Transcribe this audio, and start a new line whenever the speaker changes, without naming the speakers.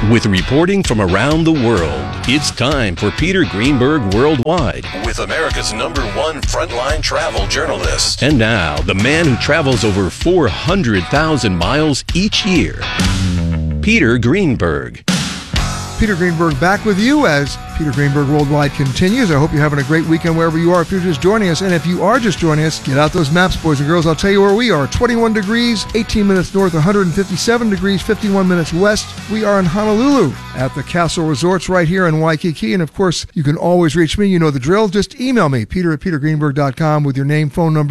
With reporting from around the world, it's time for Peter Greenberg Worldwide.
With America's #1 frontline travel journalist.
And now, the man who travels over 400,000 miles each year, Peter Greenberg.
Peter Greenberg back with you as Peter Greenberg Worldwide continues. I hope you're having a great weekend wherever you are. If you're just joining us, and if you are just joining us, get out those maps, boys and girls. I'll tell you where we are. 21 degrees, 18 minutes north, 157 degrees, 51 minutes west. We are in Honolulu at the Castle Resorts right here in Waikiki. And of course, you can always reach me. You know the drill. Just email me, peter@petergreenberg.com with your name, phone number,